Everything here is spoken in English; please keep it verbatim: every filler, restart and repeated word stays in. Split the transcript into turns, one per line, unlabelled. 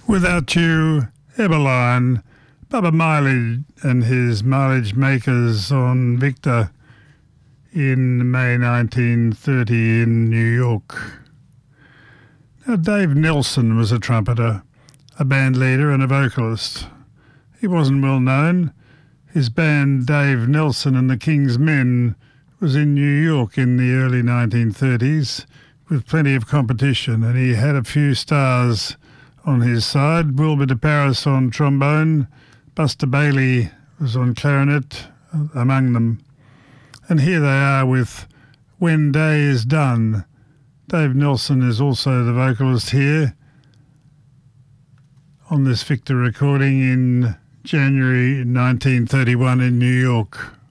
Without You, Eberline, Bubba Mileage and his Mileage Makers on Victor in May nineteen thirty in New York. Now, Dave Nelson was a trumpeter, a band leader and a vocalist. He wasn't well known. His band, Dave Nelson and the King's Men, was in New York in the early nineteen thirties with plenty of competition, and he had a few stars on his side. Wilbur de Paris on trombone, Buster Bailey was on clarinet, among them. And here they are with When Day Is Done. Dave Nelson is also the vocalist here on this Victor recording in January nineteen thirty-one in New York.